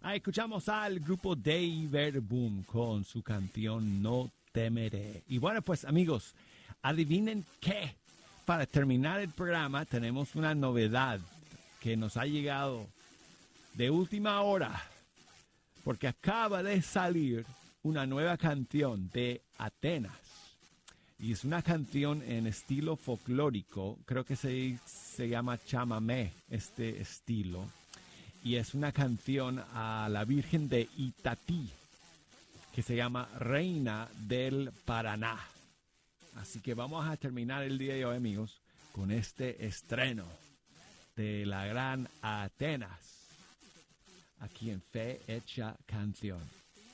Escuchamos al grupo David Boom con su canción No Temeré. Y bueno, pues amigos, adivinen qué. Para terminar el programa tenemos una novedad que nos ha llegado de última hora, porque acaba de salir una nueva canción de Atenas. Y es una canción en estilo folclórico, creo que se llama chamamé, este estilo. Y es una canción a la Virgen de Itatí, que se llama Reina del Paraná. Así que vamos a terminar el día de hoy, amigos, con este estreno de la gran Atenas, aquí en Fe Hecha Canción.